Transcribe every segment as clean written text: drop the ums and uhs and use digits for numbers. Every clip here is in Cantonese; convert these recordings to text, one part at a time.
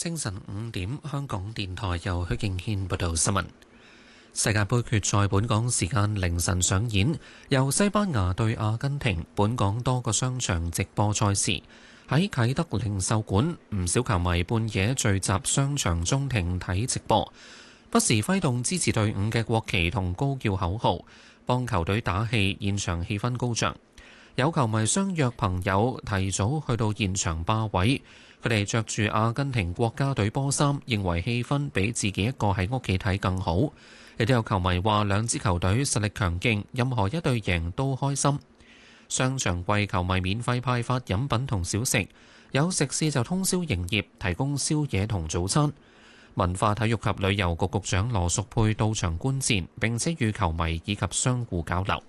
清晨5點，香港電台由許敬軒報道新聞。世界盃決賽本港時間凌晨上演，由西班牙對阿根廷，本港多個商場直播賽事。喺啟德零售館，唔少球迷半夜聚集商場中庭睇直播，不時揮動支持隊伍嘅國旗同高叫口號，幫球隊打氣，現場氣氛高漲。有球迷相約朋友提早去到現場霸位，佢哋着住阿根廷國家隊波衫，認為氣氛比自己一個喺屋企睇更好。亦都有球迷話兩支球隊實力強勁，任何一隊贏都開心。商場為球迷免費派發飲品同小食，有食肆就通宵營業，提供宵夜同早餐。文化體育及旅遊局局長羅淑佩到場觀戰，並且與球迷以及商戶交流。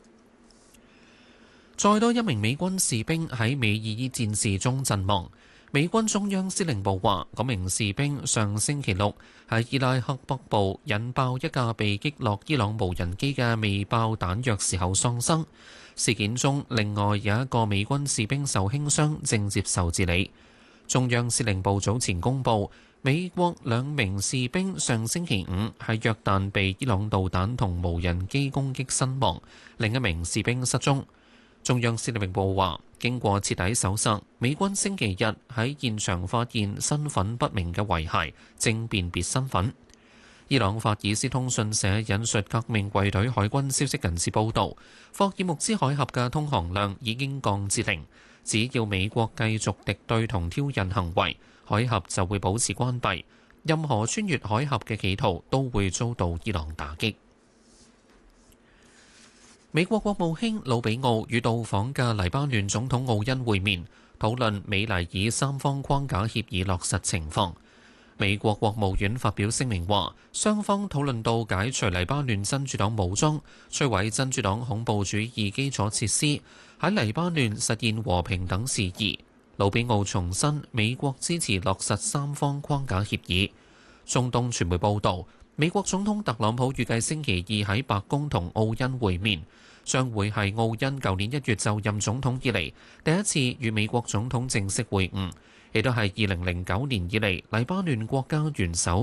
再多一名美軍士兵喺美爾伊戰事中陣亡。美軍中央司令部話，嗰名士兵上星期六喺伊拉克北部引爆一架被擊落伊朗無人機嘅未爆彈藥時候喪生。事件中，另外有一個美軍士兵受輕傷，正接受治理。中央司令部早前公布，美國2名士兵上星期5喺約旦被伊朗導彈同無人機攻擊身亡，另一名士兵失蹤。中央司令部話，經過徹底搜索，美軍星期日喺現場發現身份不明嘅遺骸，正辨別身份。伊朗法爾斯通訊社引述革命衛隊海軍消息人士報導，霍爾木茲海峽嘅通航量已經降至0，只要美國繼續敵對同挑釁行為，海峽就會保持關閉，任何穿越海峽嘅企圖都會遭到伊朗打擊。美國國務卿魯比奧與到訪嘅黎巴嫩總統奧恩會面，討論美黎以三方框架協議落實情況。美國國務院發表聲明話，雙方討論到解除黎巴嫩真主黨武裝、摧毀真主黨恐怖主義基礎設施、喺黎巴嫩實現和平等事宜。魯比奧重申美國支持落實三方框架協議。中東傳媒報導，美國總統特朗普預計星期2喺白宮同奧恩會面，將會係奧恩舊年1月就任總統以嚟第一次與美國總統正式會晤，亦都係2009年以嚟黎巴嫩國家元首